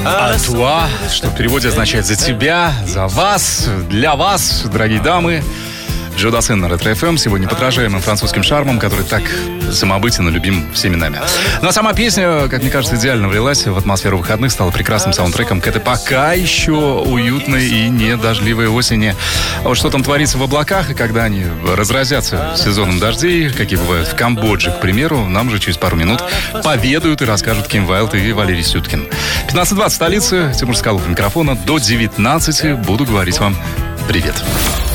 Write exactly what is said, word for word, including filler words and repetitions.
«Антуа», что в переводе означает «за тебя», «за вас», «для вас», дорогие дамы. Джо Дассен на Ретро эф эм, сегодня подражаемым французским шармом, который так самобытен и любим всеми нами. Ну а сама песня, как мне кажется, идеально влилась в атмосферу выходных, стала прекрасным саундтреком к этой пока еще уютной и не дождливой осени. А вот что там творится в облаках, и когда они разразятся сезоном дождей, какие бывают в Камбодже, к примеру, нам же через пару минут поведают и расскажут Ким Вайлд и Валерий Сюткин. пятнадцать двадцать, столица, Тимур Скалов у микрофона. До девятнадцати буду говорить вам привет.